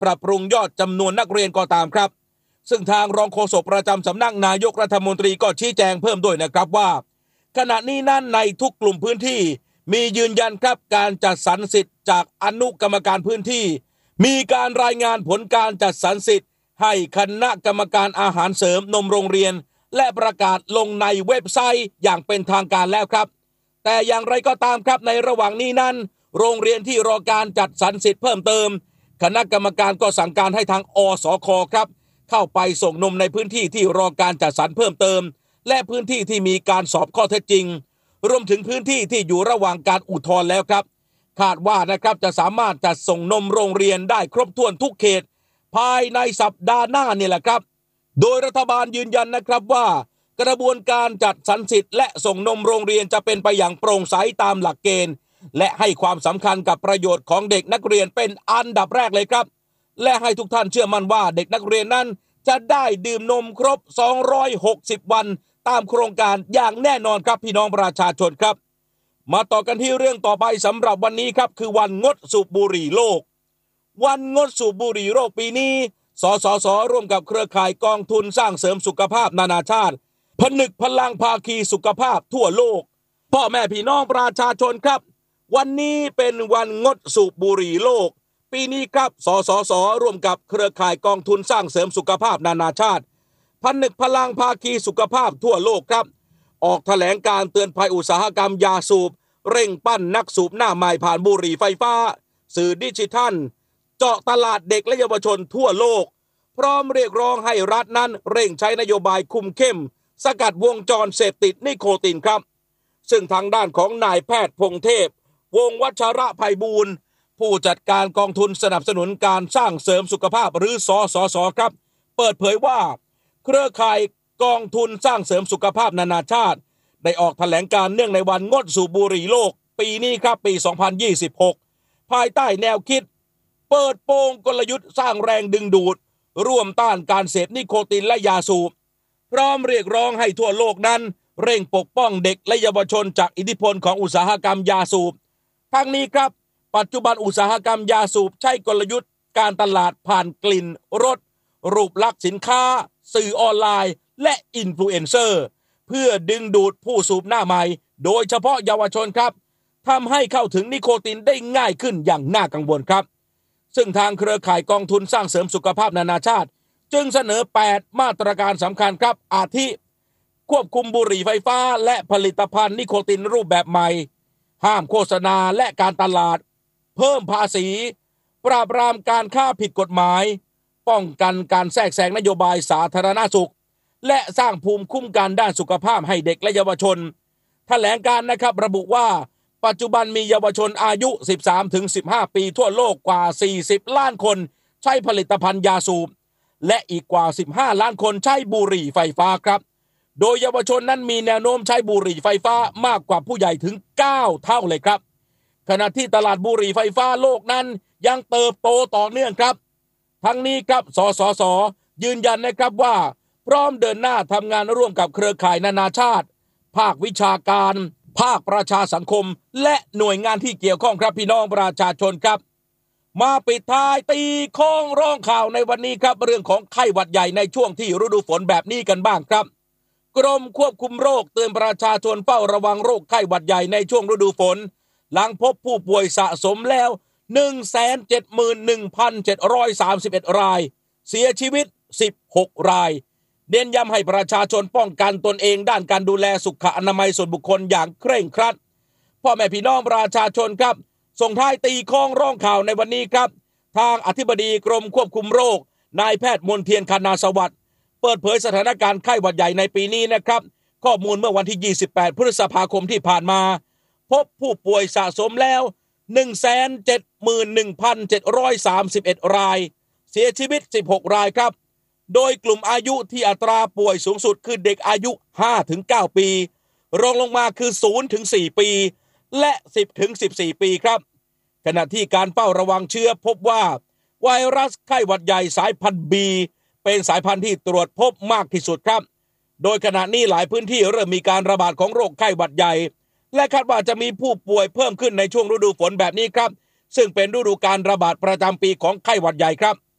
ปรับปรุงยอดจำนวนนักเรียนก็ตามครับซึ่งทางรองโฆษกประจำสำนักนายกรัฐมนตรีก็ชี้แจงเพิ่มด้วยนะครับว่าขณะนี้นั้นในทุกกลุ่มพื้นที่มียืนยันครับการจัดสรรสิทธิ์จากอนุกรรมการพื้นที่มีการรายงานผลการจัดสรรสิทธิ์ให้คณะกรรมการอาหารเสริมนมโรงเรียนและประกาศลงในเว็บไซต์อย่างเป็นทางการแล้วครับแต่อย่างไรก็ตามครับในระหว่างนี้นั้นโรงเรียนที่รอการจัดสรรสิทธิ์เพิ่มเติมคณะกรรมการก็สั่งการให้ทางอสค.ครับเข้าไปส่งนมในพื้นที่ที่รอการจัดสรรเพิ่มเติมและพื้นที่ที่มีการสอบข้อเท็จจริงรวมถึงพื้นที่ที่อยู่ระหว่างการอุทธรณ์แล้วครับคาดว่านะครับจะสามารถจัดส่งนมโรงเรียนได้ครบถ้วนทุกเขตภายในสัปดาห์หน้านี่แหละครับโดยรัฐบาลยืนยันนะครับว่ากระบวนการจัดสรรสิทธิ์และส่งนมโรงเรียนจะเป็นไปอย่างโปร่งใสตามหลักเกณฑ์และให้ความสำคัญกับประโยชน์ของเด็กนักเรียนเป็นอันดับแรกเลยครับและให้ทุกท่านเชื่อมั่นว่าเด็กนักเรียนนั้นจะได้ดื่มนมครบ260วันตามโครงการอย่างแน่นอนครับพี่น้องประชาชนครับมาต่อกันที่เรื่องต่อไปสำหรับวันนี้ครับคือวันงดสูบบุหรี่โลกวันงดสูบบุหรี่โลกปีนี้สสส.ร่วมกับเครือข่ายกองทุนสร้างเสริมสุขภาพนานาชาติผนึกพลังภาคีสุขภาพทั่วโลกพ่อแม่พี่น้องประชาชนครับวันนี้เป็นวันงดสูบบุหรี่โลกปีนี้ครับสสส.ร่วมกับเครือข่ายกองทุนสร้างเสริมสุขภาพนานาชาติผนึกพลังภาคีสุขภาพทั่วโลกครับออกแถลงการเตือนภัยอุตสาหกรรมยาสูบเร่งปั้นนักสูบหน้าใหม่ผ่านบุหรี่ไฟฟ้าสื่อดิจิทัลเจาะตลาดเด็กและเยาวชนทั่วโลกพร้อมเรียกร้องให้รัฐนั้นเร่งใช้นโยบายคุมเข้มสกัดวงจรเสพติดนิโคตินครับซึ่งทางด้านของนายแพทย์พงเทพวงศ์วัชระไพบูลย์ผู้จัดการกองทุนสนับสนุนการสร้างเสริมสุขภาพหรือสสส.ครับเปิดเผยว่าเครือข่ายกองทุนสร้างเสริมสุขภาพนานาชาติได้ออกแถลงการเนื่องในวันงดสูบบุหรี่โลกปีนี้ครับปี 2026 ภายใต้แนวคิดเปิดโปงกลยุทธ์สร้างแรงดึงดูดร่วมต้านการเสพนิโคตินและยาสูบพร้อมเรียกร้องให้ทั่วโลกนั้นเร่งปกป้องเด็กและเยาวชนจากอิทธิพลของอุตสาหกรรมยาสูบทั้งนี้ครับปัจจุบันอุตสาหกรรมยาสูบใช้กลยุทธ์การตลาดผ่านกลิ่นรสรูปลักษณ์สินค้าสื่อออนไลน์และอินฟลูเอนเซอร์เพื่อดึงดูดผู้สูบหน้าใหม่โดยเฉพาะเยาวชนครับทำให้เข้าถึงนิโคตินได้ง่ายขึ้นอย่างน่ากังวลครับซึ่งทางเครือข่ายกองทุนสร้างเสริมสุขภาพนานาชาติจึงเสนอ8มาตรการสำคัญครับอาทิควบคุมบุหรี่ไฟฟ้าและผลิตภัณฑ์นิโคตินรูปแบบใหม่ห้ามโฆษณาและการตลาดเพิ่มภาษีปราบปรามการค้าผิดกฎหมายป้องกันการแทรกแซงนโยบายสาธารณสุขและสร้างภูมิคุ้มกันด้านสุขภาพให้เด็กและเยาวชนแถลงการนะครับระบุว่าปัจจุบันมีเยาวชนอายุ 13-15 ปีทั่วโลกกว่า40ล้านคนใช้ผลิตภัณฑ์ยาสูบและอีกกว่า15ล้านคนใช้บุหรี่ไฟฟ้าครับโดยเยาวชนนั้นมีแนวโน้มใช้บุหรี่ไฟฟ้ามากกว่าผู้ใหญ่ถึง9เท่าเลยครับขณะที่ตลาดบุหรี่ไฟฟ้าโลกนั้นยังเติบโตต่อเนื่องครับทั้งนี้ครับสสส.ยืนยันนะครับว่าพร้อมเดินหน้าทำงานร่วมกับเครือข่ายนานาชาติภาควิชาการภาคประชาสังคมและหน่วยงานที่เกี่ยวข้องครับพี่น้องประชาชนครับมาปิดท้ายตีโค้งร้องข่าวในวันนี้ครับเรื่องของไข้หวัดใหญ่ในช่วงที่ฤดูฝนแบบนี้กันบ้างครับกรมควบคุมโรคเตือนประชาชนเฝ้าระวังโรคไข้หวัดใหญ่ในช่วงฤดูฝนหลังพบผู้ป่วยสะสมแล้ว 171,731 รายเสียชีวิต16รายเน้นย้ำให้ประชาชนป้องกันตนเองด้านการดูแลสุขอนามัยส่วนบุคคลอย่างเคร่งครัดพ่อแม่พี่น้องประชาชนครับส่งท้ายตีโค้งร้องข่าวในวันนี้ครับทางอธิบดีกรมควบคุมโรคนายแพทย์มนเทียนคณาสวัสดิ์เปิดเผยสถานการณ์ไข้หวัดใหญ่ในปีนี้นะครับข้อมูลเมื่อวันที่28พฤษภาคมที่ผ่านมาพบผู้ป่วยสะสมแล้ว 171,731 รายเสียชีวิต16รายครับโดยกลุ่มอายุที่อัตราป่วยสูงสุดคือเด็กอายุ 5-9 ปีรองลงมาคือ 0-4 ปีและ 10-14 ปีครับขณะที่การเฝ้าระวังเชื้อพบว่าไวรัสไข้หวัดใหญ่สายพันธุ์ B เป็นสายพันธุ์ที่ตรวจพบมากที่สุดครับโดยขณะนี้หลายพื้นที่เริ่มมีการระบาดของโรคไข้หวัดใหญ่และคาดว่าจะมีผู้ป่วยเพิ่มขึ้นในช่วงฤดูฝนแบบนี้ครับซึ่งเป็นฤดูการระบาดประจำปีของไข้หวัดใหญ่ครับ